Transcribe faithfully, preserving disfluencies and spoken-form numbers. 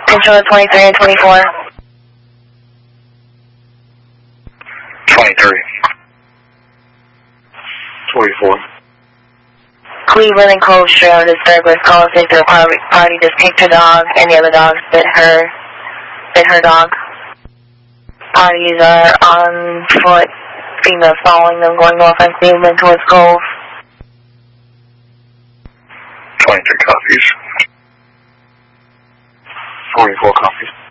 Control twenty-three and twenty-four. twenty-three. twenty-four. Cleveland and Cove Street on disturbed with calls into the party, party just kicked her dog and the other dogs bit her, bit her dog. Parties are on foot, females following them going north on Cleveland towards Cove. twenty-three copies. twenty-four copies.